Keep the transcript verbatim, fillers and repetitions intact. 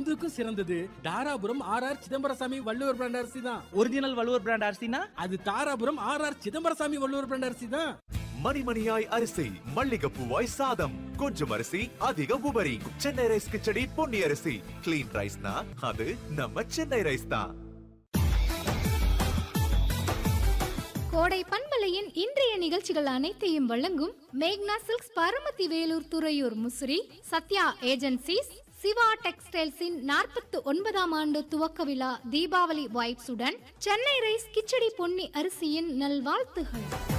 விருதுக்கும் சிறந்தது Dharapuram R R Chidambarasamy Valluvar brand அரிசி தான். ஒரிஜினல் வள்ளுவர் பிராண்ட் அரிசினா அது Dharapuram R R Chidambarasamy Valluvar brand அரிசி தான். மணிமணியாய் அரிசி, மல்லிகைப்பூவாய் சாதம், கொஞ்சம் அரிசி அதிக உபரி. சென்னை ரைஸ் கிச்சடி பொன்னி அரிசி. கிளீன் ரைஸ்னா அது நம்ம சென்னை ரைஸ் தான். கோடை பண்பலையின் இன்றைய நிகழ்ச்சிகள் அனைத்தையும் வழங்கும் மேக்னா சில்க்ஸ் பரமத்தி வேலூர் துறையூர் முசிறி, சத்யா ஏஜென்சிஸ், சிவா டெக்ஸ்டைல்ஸின் நாற்பத்தி ஒன்பதாம் ஆண்டு துவக்க விழா தீபாவளி வைப்ஸுடன் சென்னை ரைஸ் கிச்சடி பொன்னி அரிசியின் நல்வாழ்த்துகள்.